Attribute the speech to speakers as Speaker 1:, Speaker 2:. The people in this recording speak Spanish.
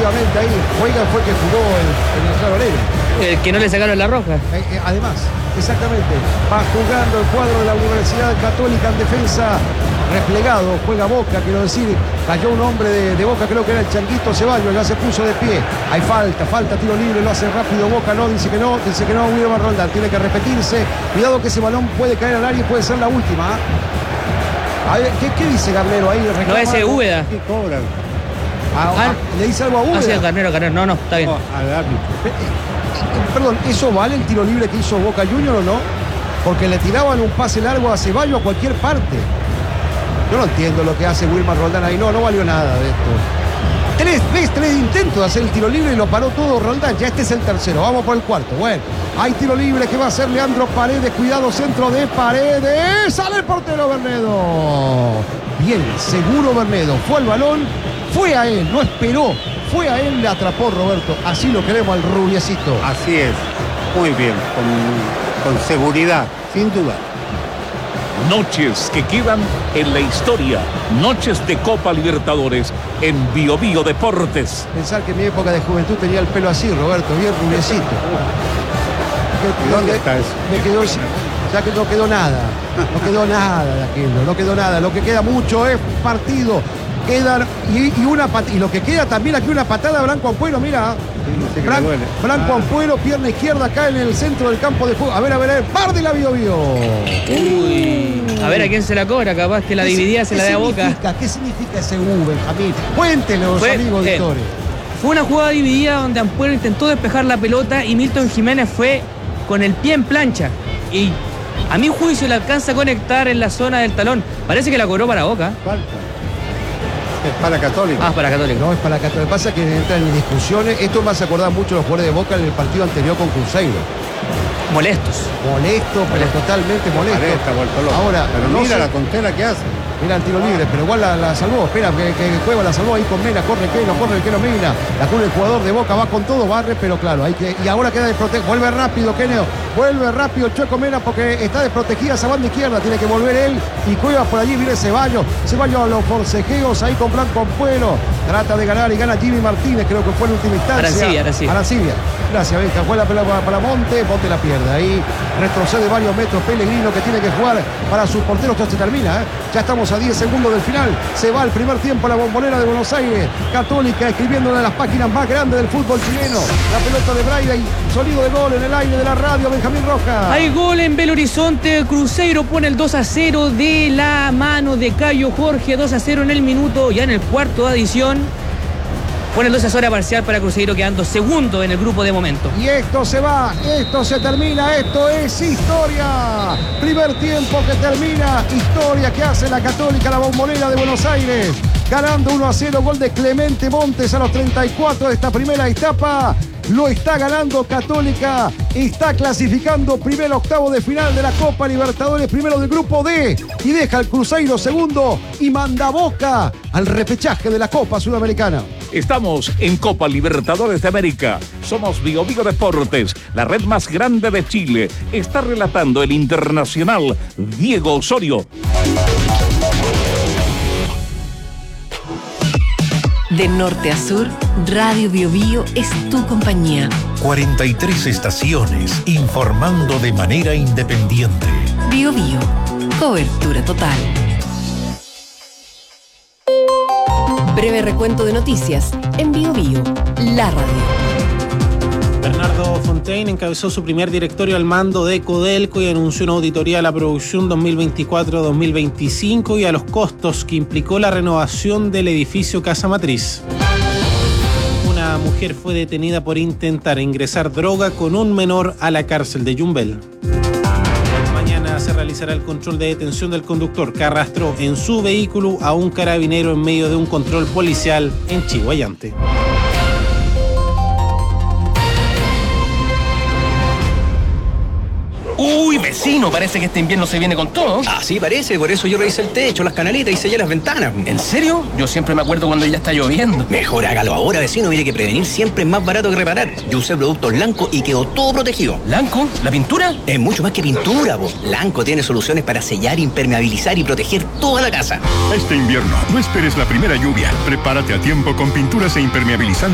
Speaker 1: efectivamente, ahí Weigand fue el que jugó el claro alegre.
Speaker 2: El que no le sacaron la roja.
Speaker 1: Además, exactamente, va jugando el cuadro de la Universidad Católica en defensa, replegado, juega Boca, quiero decir, cayó un hombre de Boca, creo que era el Changuito Ceballos, ya se puso de pie, hay falta, tiro libre, lo hace rápido Boca, dice que no, Wilmar Roldán, tiene que repetirse, cuidado que ese balón puede caer al área y puede ser la última. A ver, ¿qué dice Garnero ahí?
Speaker 2: No, ese Úbeda.
Speaker 3: ¿Qué cobran?
Speaker 1: ¿Le dice algo a Úbeda?
Speaker 2: Sí, Garnero, no, está bien.
Speaker 3: Al árbitro.
Speaker 1: Perdón, ¿eso vale el tiro libre que hizo Boca Juniors o no? Porque le tiraban un pase largo a Ceballos a cualquier parte. Yo no entiendo lo que hace Wilmar Roldán ahí. No valió nada de esto. Tres intentos de hacer el tiro libre y lo paró todo Roldán. Ya este es el tercero. Vamos por el cuarto. Bueno, hay tiro libre que va a hacer Leandro Paredes. Cuidado, centro de Paredes. Sale el portero Bernedo. Bien, seguro Bernedo. Fue al balón, fue a él, no esperó. Fue a él, le atrapó Roberto. Así lo queremos al rubiecito.
Speaker 3: Así es. Muy bien. Con seguridad, sin duda.
Speaker 4: Noches que quedan en la historia. Noches de Copa Libertadores en Bio Bio Deportes.
Speaker 1: Pensar que en mi época de juventud tenía el pelo así, Roberto, bien rubiecito.
Speaker 3: ¿Dónde está eso?
Speaker 1: Me quedó, ya que no quedó nada. No quedó nada de aquello, no quedó nada. Lo que queda mucho es partido. Quedan y lo que queda también aquí una patada a Blanco Ampuero, mira. Blanco Ampuero, pierna izquierda acá en el centro del campo de juego. A ver, par de la Bio Bio.
Speaker 2: Uy, a ver a quién se la cobra, capaz que la dividida se la dé a Boca.
Speaker 1: ¿Qué significa ese Benjamín? Cuéntenle los amigos de Torres.
Speaker 2: Fue una jugada dividida donde Ampuero intentó despejar la pelota y Milton Jiménez fue con el pie en plancha. Y a mi juicio le alcanza a conectar en la zona del talón. Parece que la cobró para Boca.
Speaker 3: Falta. Es para Católica.
Speaker 2: Ah, para Católica.
Speaker 1: No, es para Católica. Lo que pasa es que entran en discusiones. Esto me hace acordar mucho los jugadores de Boca en el partido anterior con Cruzeiro.
Speaker 2: Molestos.
Speaker 1: Pero totalmente molesto. Ahora,
Speaker 3: pero no mira la tontera que hace.
Speaker 1: Mira el tiro libre, pero igual la salvó. Espera, que Cueva la salvó ahí con Mena. Corre el que no Mena. La cubre el jugador de Boca, va con todo, barre, pero claro, y ahora queda desprotegido. Vuelve rápido, Keneo. Vuelve rápido el Chueco Mena porque está desprotegida esa banda izquierda. Tiene que volver él. Y Cueva por allí, viene Ceballos. Ceballos a los forcejeos ahí con Blanco Ampuero. Trata de ganar y gana Jimmy Martínez, creo que fue en última instancia.
Speaker 2: Arancibia.
Speaker 1: Gracias, Benja. Juega la pelota para Monte la pierde. Ahí retrocede varios metros Pellegrino que tiene que jugar para sus porteros. Esto se termina, Ya estamos a 10 segundos del final. Se va el primer tiempo a la Bombonera de Buenos Aires. Católica escribiendo una de las páginas más grandes del fútbol chileno. La pelota de Braida y sonido de gol en el aire de la radio. Benjamín Rojas.
Speaker 2: Hay gol en Belo Horizonte. Cruzeiro pone el 2-0 de la mano de Cayo Jorge. 2-0 en el minuto, ya en el cuarto de adición. Pone el 2-0 parcial para Cruzeiro, quedando segundo en el grupo de momento.
Speaker 1: Y esto se va, esto se termina, esto es historia. Primer tiempo que termina, historia que hace la Católica, la Bombonera de Buenos Aires. Ganando 1-0, gol de Clemente Montes a los 34 de esta primera etapa. Lo está ganando Católica, está clasificando primer octavo de final de la Copa Libertadores, primero del grupo D, y deja al Cruzeiro segundo y manda a Boca al repechaje de la Copa Sudamericana.
Speaker 4: Estamos en Copa Libertadores de América. Somos Bio Bio Deportes, la red más grande de Chile. Está relatando el internacional Diego Osorio.
Speaker 5: De norte a sur, Radio Bio Bio es tu compañía.
Speaker 6: 43 estaciones informando de manera independiente.
Speaker 5: Bio Bio, cobertura total. Breve recuento de noticias en Bio Bio, la radio.
Speaker 7: Bernardo Fontaine encabezó su primer directorio al mando de Codelco y anunció una auditoría a la producción 2024-2025 y a los costos que implicó la renovación del edificio Casa Matriz. Una mujer fue detenida por intentar ingresar droga con un menor a la cárcel de Yumbel. Mañana se realizará el control de detención del conductor que arrastró en su vehículo a un carabinero en medio de un control policial en Chiguayante.
Speaker 8: Uy, vecino, parece que este invierno se viene con todo.
Speaker 9: Ah, sí, parece, por eso yo revisé el techo, las canaletas y sellé las ventanas.
Speaker 8: ¿En serio? Yo siempre me acuerdo cuando ya está lloviendo.
Speaker 9: Mejor hágalo ahora, vecino, mire que prevenir siempre es más barato que reparar. Yo usé productos Lanco y quedó todo protegido.
Speaker 8: ¿Lanco? ¿La pintura?
Speaker 9: Es mucho más que pintura, po. Lanco tiene soluciones para sellar, impermeabilizar y proteger toda la casa.
Speaker 10: Este invierno, no esperes la primera lluvia. Prepárate a tiempo con pinturas e impermeabilizantes